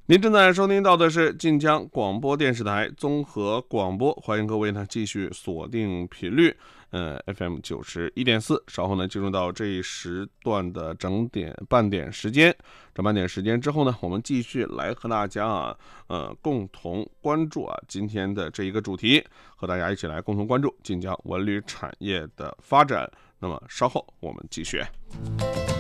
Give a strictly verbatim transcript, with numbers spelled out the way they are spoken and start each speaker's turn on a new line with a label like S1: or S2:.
S1: 您正在收听到的是晋江广播电视台综合广播，欢迎各位呢继续锁定频率，呃 F M 九十一点四。稍后呢进入到这一时段的整点半点时间，这半点时间之后呢，我们继续来和大家啊，呃，共同关注啊今天的这一个主题，和大家一起来共同关注晋江文旅产业的发展。那么稍后我们继续。